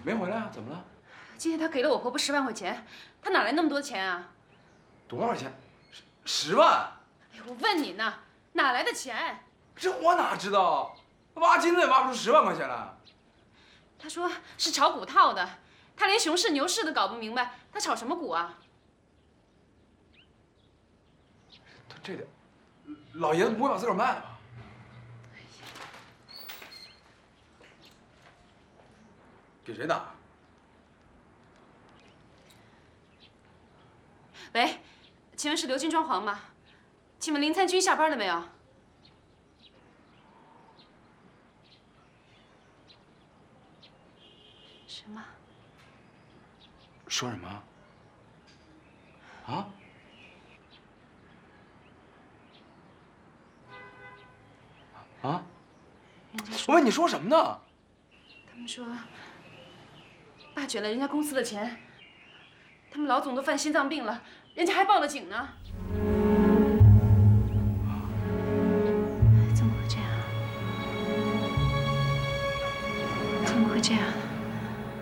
没回来啊？怎么了？ 今天他给了我婆婆10万块钱，他哪来那么多钱啊？ 多少钱？10万？ 哎呦，我问你呢，哪来的钱？ 这我哪知道？挖金子也挖不出10万块钱来。 他说是炒股套的，他连熊市牛市都搞不明白，他炒什么股啊？ 他这点，老爷子不会把自个儿卖了吧？给谁打？ 喂，请问是刘军装潢吗？请问林参军下班了没有？什么？ 说什么？啊？啊？我问你说什么呢？ 他们说爸卷了人家公司的钱，他们老总都犯心脏病了，人家还报了警呢。怎么会这样？怎么会这样？